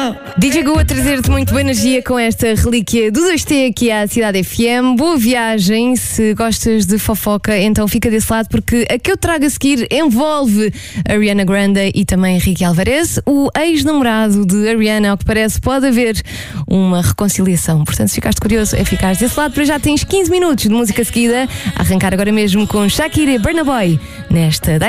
DJ Gu a trazer-te muito boa energia com esta relíquia do 2T aqui à Cidade FM. Boa viagem. Se gostas de fofoca, então fica desse lado, porque a que eu trago a seguir envolve Ariana Grande e também Ricky Alvarez. O ex-namorado de Ariana, ao que parece, pode haver uma reconciliação. Portanto, se ficaste curioso, é ficar desse lado. Para já tens 15 minutos de música seguida. A arrancar agora mesmo com Shakira e Burna Boy nesta